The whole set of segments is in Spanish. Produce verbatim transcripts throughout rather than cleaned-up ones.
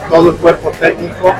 todo el cuerpo técnico.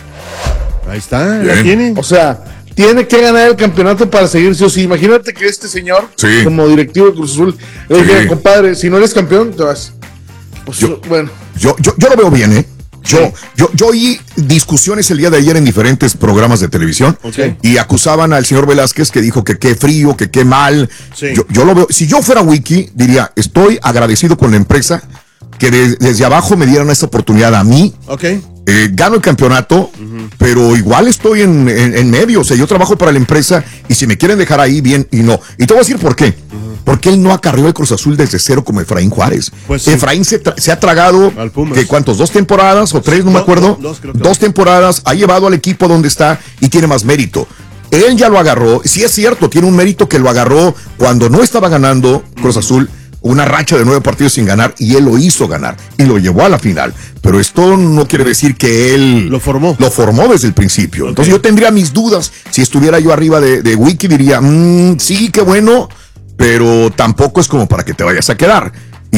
Ahí está, Bien. la tiene. O sea, tiene que ganar el campeonato para seguir sí o sí. Imagínate que este señor, sí. como directivo de Cruz Azul, le sí. dijera, compadre, si no eres campeón, te vas. Pues, yo, bueno. Yo, yo, yo lo veo bien, ¿eh? Yo, sí. yo, yo oí discusiones el día de ayer en diferentes programas de televisión okay. y acusaban al señor Velázquez que dijo que qué frío, que qué mal. Sí. Yo, yo lo veo. Si yo fuera Wiki, diría, estoy agradecido con la empresa que de, desde abajo me dieron esta oportunidad a mí. Okay. Eh, gano el campeonato, uh-huh. pero igual estoy en, en, en medio. O sea, yo trabajo para la empresa y si me quieren dejar ahí, bien y no. Y te voy a decir por qué. Uh-huh. Porque él no acarreó el Cruz Azul desde cero como Efraín Juárez. Pues sí. Efraín se, tra- se ha tragado, ¿qué, ¿cuántos? ¿Dos temporadas o tres? No, no me acuerdo. Dos, creo que dos temporadas, ha llevado al equipo donde está y tiene más mérito. Él ya lo agarró. Sí es cierto, tiene un mérito que lo agarró cuando no estaba ganando Cruz uh-huh. Azul. Una racha de nueve partidos sin ganar y él lo hizo ganar y lo llevó a la final. Pero esto no quiere decir que él lo formó, lo formó desde el principio. Okay. Entonces yo tendría mis dudas. Si estuviera yo arriba de, de Wiki diría, mmm, sí, qué bueno, pero tampoco es como para que te vayas a quedar.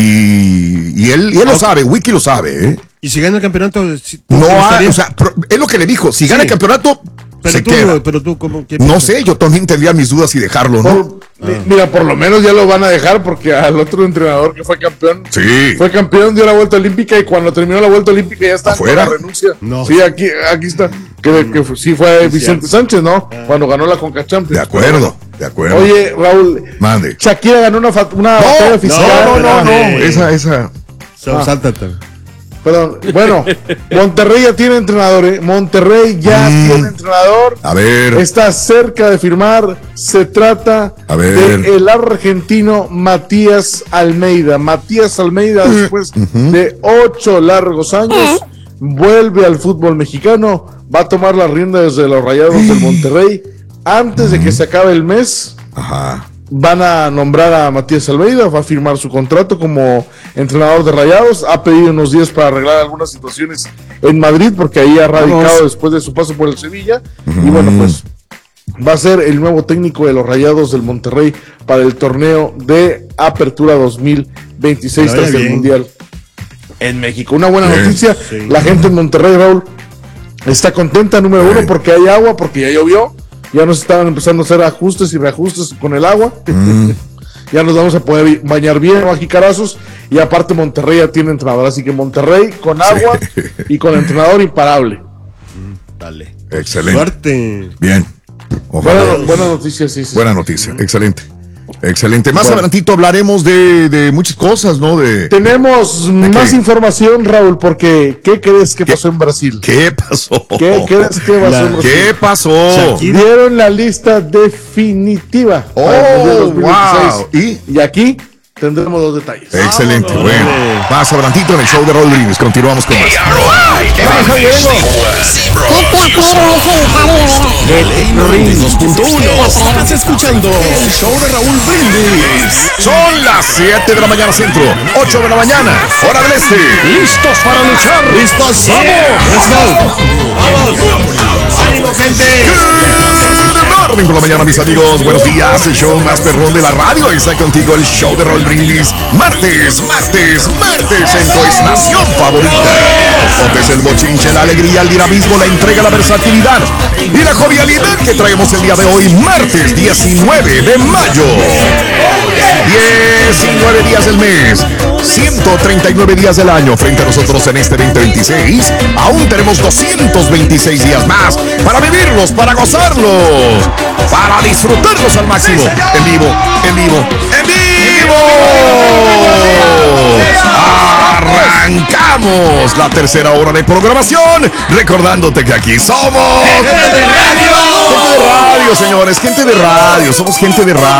Y, y él, y él okay. lo sabe, Wiki lo sabe. ¿eh? ¿Y si gana el campeonato? No, hay, o sea, es lo que le dijo. Si sí. gana el campeonato, pero se tú, queda. Pero tú, ¿cómo, qué no sé, yo también tendría mis dudas y dejarlo, ¿no? Por, ah. Mira, por lo menos ya lo van a dejar porque al otro entrenador que fue campeón, sí. fue campeón, dio la vuelta olímpica y cuando terminó la vuelta olímpica ya está ¿Afuera? con la renuncia. No. Sí, aquí, aquí está. Que, que fue, sí fue Vicente Sánchez, ¿no? Ah. Cuando ganó la Conca Champions. De acuerdo, de acuerdo. Oye, Raúl, Mande. Shakira ganó una, fa- una no, batalla fiscal. No, no, no, no, esa, esa. Ah. Sáltate. Perdón, bueno, Monterrey ya tiene entrenador, ¿eh? Monterrey ya mm. tiene entrenador. A ver. Está cerca de firmar. Se trata del argentino Matías Almeida. Matías Almeida, después uh-huh. de ocho largos años, vuelve al fútbol mexicano. Va a tomar la rienda desde los Rayados del Monterrey. Antes uh-huh. de que se acabe el mes. Ajá. Van a nombrar a Matías Almeida, va a firmar su contrato como entrenador de Rayados, ha pedido unos días para arreglar algunas situaciones en Madrid, porque ahí ha radicado Vamos. después de su paso por el Sevilla, uh-huh. y bueno, pues va a ser el nuevo técnico de los Rayados del Monterrey para el torneo de Apertura dos mil veintiséis tras el Mundial en México. Una buena bien. noticia, sí. La gente en Monterrey, Raúl, está contenta, número uno, porque hay agua, porque ya llovió. Ya nos estaban empezando a hacer ajustes y reajustes con el agua. Mm. Ya nos vamos a poder bañar bien, bajicarazos. Y aparte Monterrey ya tiene entrenador. Así que Monterrey con agua sí. y con entrenador imparable. Mm, dale. Excelente. Suerte. Bien. Buena, buena noticia, sí, sí. Buena noticia, excelente. Excelente. Más bueno. adelantito hablaremos de, de muchas cosas, ¿no? De, Tenemos de más qué? información, Raúl, porque ¿qué crees que pasó en Brasil? ¿Qué pasó? ¿Qué crees que pasó la, en Brasil? ¿Qué pasó? Dieron la lista definitiva. Oh, wow. ¿Y? y aquí tendremos dos detalles. Excelente, Vámonos. Bueno. Más adelantito en el show de Rodríguez. Continuamos con más. Baja Diego. dos punto uno. Estás escuchando el show de Raúl Brindis. Son las siete de la mañana centro, ocho de la mañana, hora del este. ¿Listos para luchar? ¿Listos? ¡Vamos! ¡Vamos! ¡Ánimo, gente! Morning por la mañana, mis amigos. Buenos días. El show más perrón de la radio está contigo, el show de Raúl Brindis. Martes, martes, martes en tu estación favorita. Pontes el bochinche, la alegría, el dinamismo, la entrega, la versatilidad y la jovialidad que traemos el día de hoy, martes diecinueve de mayo. diecinueve días del mes, ciento treinta y nueve días del año frente a nosotros en este veinte veintiséis. Aún tenemos doscientos veintiséis días más para vivirlos, para gozarlos, para disfrutarlos al máximo. En vivo, en vivo, en vivo. Arrancamos la tercera hora de programación, recordándote que aquí somos gente de radio. Gente de radio, señores, gente de radio, somos gente de radio.